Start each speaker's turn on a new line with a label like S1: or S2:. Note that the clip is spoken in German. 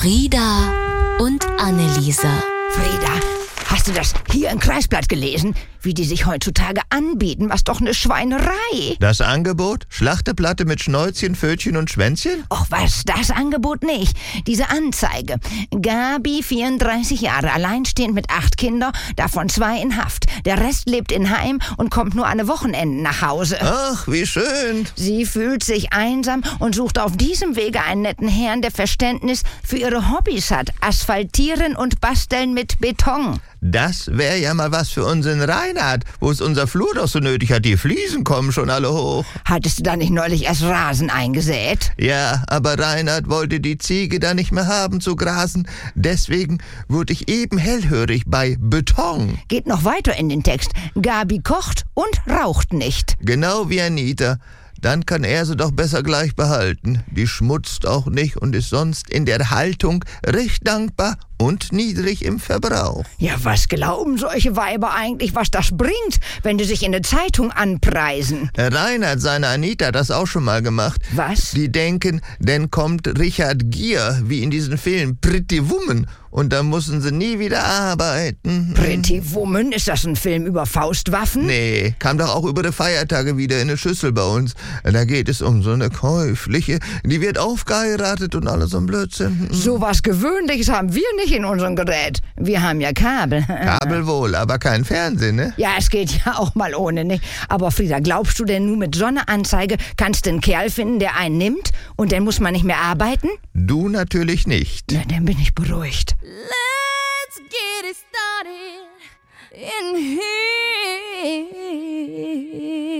S1: Frieda und Anneliese.
S2: Frieda, hast du das hier im Kreisblatt gelesen? Wie die sich heutzutage anbieten, was doch eine Schweinerei.
S3: Das Angebot? Schlachteplatte mit Schnäuzchen, Pfötchen und Schwänzchen?
S2: Och was, das Angebot nicht. Diese Anzeige. Gabi, 34 Jahre, alleinstehend mit 8 Kindern, davon 2 in Haft. Der Rest lebt in Heim und kommt nur an Wochenenden nach Hause.
S3: Ach, wie schön.
S2: Sie fühlt sich einsam und sucht auf diesem Wege einen netten Herrn, der Verständnis für ihre Hobbys hat. Asphaltieren und basteln mit Beton.
S3: Das wäre ja mal was für unseren Reinhard, wo es unser Flur doch so nötig hat. Die Fliesen kommen schon alle hoch.
S2: Hattest du da nicht neulich erst Rasen eingesät?
S3: Ja, aber Reinhard wollte die Ziege da nicht mehr haben zu grasen. Deswegen wurde ich eben hellhörig bei Beton.
S2: Geht noch weiter in den Text. Gabi kocht und raucht nicht.
S3: Genau wie Anita. Dann kann er sie doch besser gleich behalten. Die schmutzt auch nicht und ist sonst in der Haltung recht dankbar und niedrig im Verbrauch.
S2: Ja, was glauben solche Weiber eigentlich, was das bringt, wenn die sich in der Zeitung anpreisen?
S3: Reinhard, seine Anita, hat das auch schon mal gemacht.
S2: Was?
S3: Die denken, dann kommt Richard Gere, wie in diesem Film Pretty Woman, und dann müssen sie nie wieder arbeiten.
S2: Pretty Woman? Ist das ein Film über Faustwaffen?
S3: Nee, kam doch auch über die Feiertage wieder in eine Schüssel bei uns. Da geht es um so eine Käufliche, die wird aufgeheiratet und alles so ein Blödsinn.
S2: So was Gewöhnliches haben wir nicht in unserem Gerät. Wir haben ja Kabel.
S3: Kabel wohl, aber kein Fernsehen, ne?
S2: Ja, es geht ja auch mal ohne, nicht? Aber Frieda, glaubst du denn, nur mit so einer Anzeige kannst du einen Kerl finden, der einen nimmt und dann muss man nicht mehr arbeiten?
S3: Du natürlich nicht.
S2: Na, dann bin ich beruhigt.
S1: Let's get it started in here.